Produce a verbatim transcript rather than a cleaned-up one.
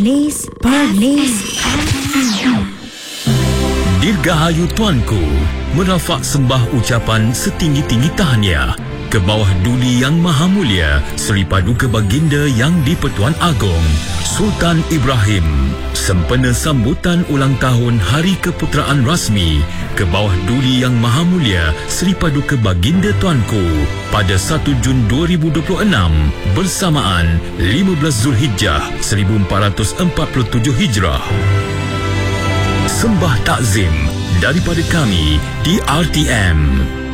Perlis, Perlis. Dirgahayu Tuanku, merafak sembah ucapan setinggi-tinggi tahniah ke bawah Duli Yang Maha Mulia Seri Paduka Baginda Yang di-Pertuan Agong Sultan Ibrahim, sempena sambutan ulang tahun Hari Keputeraan Rasmi ke bawah Duli Yang Maha Mulia Seri Paduka Baginda Tuanku pada satu Jun dua ribu dua puluh enam bersamaan lima belas Zulhijjah seribu empat ratus empat puluh tujuh Hijrah. Sembah takzim daripada kami di R T M.